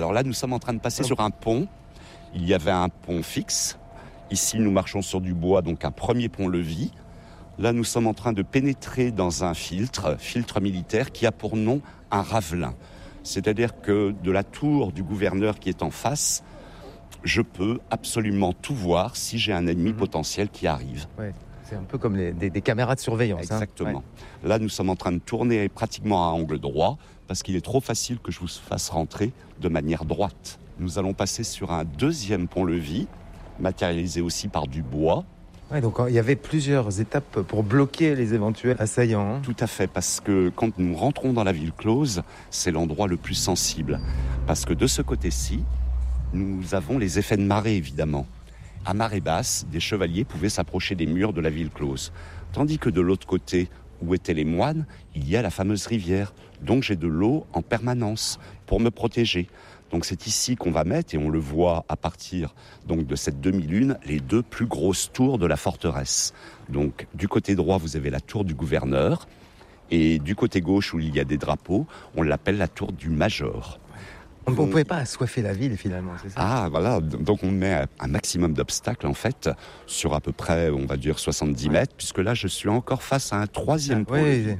Alors là, nous sommes en train de passer sur un pont. Il y avait un pont fixe. Ici, nous marchons sur du bois, donc un premier pont-levis. Là, nous sommes en train de pénétrer dans un filtre militaire qui a pour nom un ravelin. C'est-à-dire que de la tour du gouverneur qui est en face, je peux absolument tout voir si j'ai un ennemi potentiel qui arrive. Ouais. C'est un peu comme des caméras de surveillance. Exactement. Ouais. Là, nous sommes en train de tourner pratiquement à angle droit parce qu'il est trop facile que je vous fasse rentrer de manière droite. Nous allons passer sur un deuxième pont-levis, matérialisé aussi par du bois. Ouais, donc il y avait plusieurs étapes pour bloquer les éventuels assaillants. Tout à fait, parce que quand nous rentrons dans la ville close, c'est l'endroit le plus sensible. Parce que de ce côté-ci, nous avons les effets de marée, évidemment. À marée basse, des chevaliers pouvaient s'approcher des murs de la ville close. Tandis que de l'autre côté, où étaient les moines, il y a la fameuse rivière. Donc j'ai de l'eau en permanence pour me protéger. Donc c'est ici qu'on va mettre, et on le voit à partir donc de cette demi-lune, les deux plus grosses tours de la forteresse. Donc du côté droit, vous avez la tour du gouverneur, et du côté gauche, où il y a des drapeaux, on l'appelle la tour du major. On ne pouvait pas assoiffer la ville, finalement, c'est ça ? Ah, voilà. Donc, on met un maximum d'obstacles, en fait, sur à peu près, on va dire, 70 mètres, puisque là, je suis encore face à un troisième pont. Oui.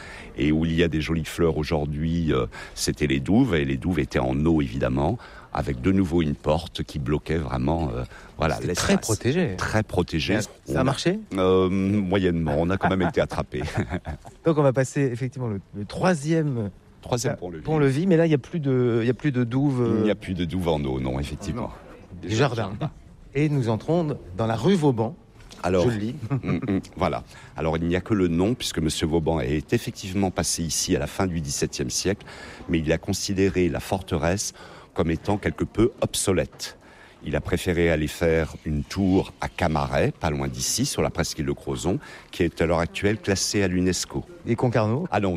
Et où il y a des jolies fleurs aujourd'hui, c'était les douves, et les douves étaient en eau, évidemment, avec de nouveau une porte qui bloquait vraiment, C'était très protégé. Très protégé. Ça a marché ? Moyennement. On a quand même été attrapés. Donc, on va passer, effectivement, le troisième pont-levis, mais là, il n'y a plus de douve. Il n'y a plus de douve en eau, non, effectivement. Des jardins. Et nous entrons dans la rue Vauban. Alors, je le lis. Voilà. Alors, il n'y a que le nom, puisque M. Vauban est effectivement passé ici à la fin du XVIIe siècle, mais il a considéré la forteresse comme étant quelque peu obsolète. Il a préféré aller faire une tour à Camaret, pas loin d'ici, sur la presqu'île de Crozon, qui est à l'heure actuelle classée à l'UNESCO. Et Concarneau ? Ah non,